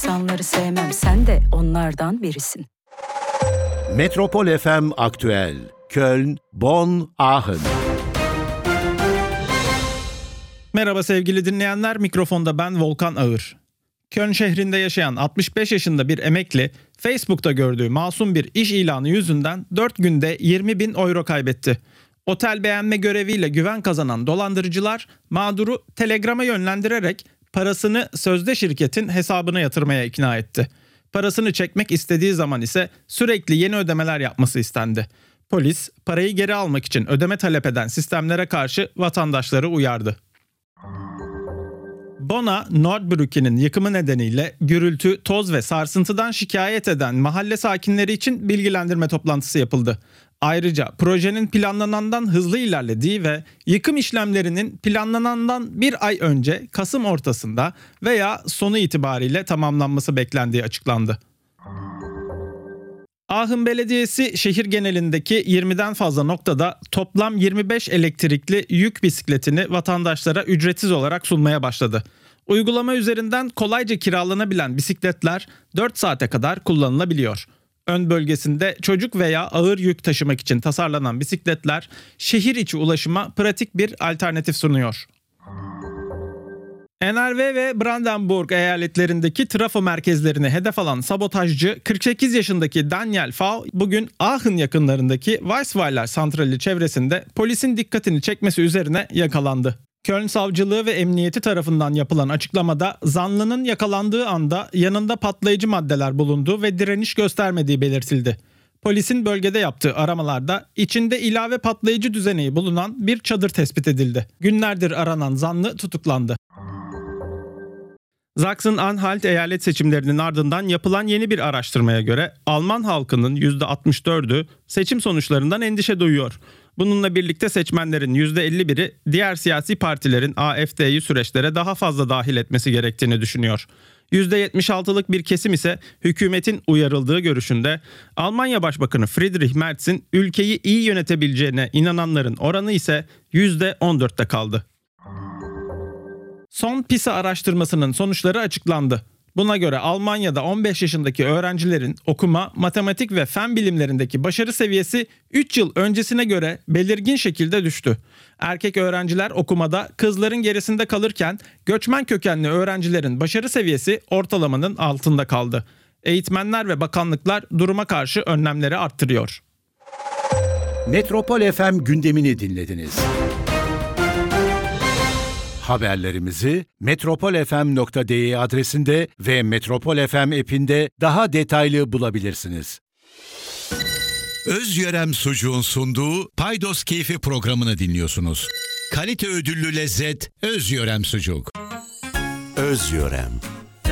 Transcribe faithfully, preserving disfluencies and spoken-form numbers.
insanları sevmem, sen de onlardan birisin. Metropol F M Aktüel. Köln, Bonn, Aachen. Merhaba sevgili dinleyenler, mikrofonda ben Volkan Ağır. Köln şehrinde yaşayan altmış beş yaşında bir emekli, Facebook'ta gördüğü masum bir iş ilanı yüzünden dört günde yirmi bin euro kaybetti. Otel beğenme göreviyle güven kazanan dolandırıcılar mağduru Telegram'a yönlendirerek parasını sözde şirketin hesabına yatırmaya ikna etti. Parasını çekmek istediği zaman ise sürekli yeni ödemeler yapması istendi. Polis parayı geri almak için ödeme talep eden sistemlere karşı vatandaşları uyardı. Bonn, Nordbrücke'nin yıkımı nedeniyle gürültü, toz ve sarsıntıdan şikayet eden mahalle sakinleri için bilgilendirme toplantısı yapıldı. Ayrıca projenin planlanandan hızlı ilerlediği ve yıkım işlemlerinin planlanandan bir ay önce Kasım ortasında veya sonu itibariyle tamamlanması beklendiği açıklandı. Aachen Belediyesi şehir genelindeki yirmiden fazla noktada toplam yirmi beş elektrikli yük bisikletini vatandaşlara ücretsiz olarak sunmaya başladı. Uygulama üzerinden kolayca kiralanabilen bisikletler dört saate kadar kullanılabiliyor. Ön bölgesinde çocuk veya ağır yük taşımak için tasarlanan bisikletler şehir içi ulaşıma pratik bir alternatif sunuyor. N R W ve Brandenburg eyaletlerindeki trafo merkezlerini hedef alan sabotajcı kırk sekiz yaşındaki Daniel Fau bugün Aachen yakınlarındaki Weisweiler santrali çevresinde polisin dikkatini çekmesi üzerine yakalandı. Köln Savcılığı ve Emniyeti tarafından yapılan açıklamada zanlının yakalandığı anda yanında patlayıcı maddeler bulunduğu ve direniş göstermediği belirtildi. Polisin bölgede yaptığı aramalarda içinde ilave patlayıcı düzeneği bulunan bir çadır tespit edildi. Günlerdir aranan zanlı tutuklandı. Sachsen-Anhalt eyalet seçimlerinin ardından yapılan yeni bir araştırmaya göre Alman halkının yüzde altmış dördü seçim sonuçlarından endişe duyuyor. Bununla birlikte seçmenlerin yüzde elli biri diğer siyasi partilerin A F D'yi süreçlere daha fazla dahil etmesi gerektiğini düşünüyor. yüzde yetmiş altılık bir kesim ise hükümetin uyarıldığı görüşünde. Almanya Başbakanı Friedrich Merz'in ülkeyi iyi yönetebileceğine inananların oranı ise yüzde on dörtte kaldı. Son PISA araştırmasının sonuçları açıklandı. Buna göre Almanya'da on beş yaşındaki öğrencilerin okuma, matematik ve fen bilimlerindeki başarı seviyesi üç yıl öncesine göre belirgin şekilde düştü. Erkek öğrenciler okumada kızların gerisinde kalırken göçmen kökenli öğrencilerin başarı seviyesi ortalamanın altında kaldı. Eğitmenler ve bakanlıklar duruma karşı önlemleri arttırıyor. Metropol F M gündemini dinlediniz. Haberlerimizi metropol f m nokta d e adresinde ve Metropol F M app'inde daha detaylı bulabilirsiniz. Özyörem Sucuğun sunduğu Paydos Keyfi programını dinliyorsunuz. Kalite ödüllü lezzet Özyörem Sucuk. Özyörem.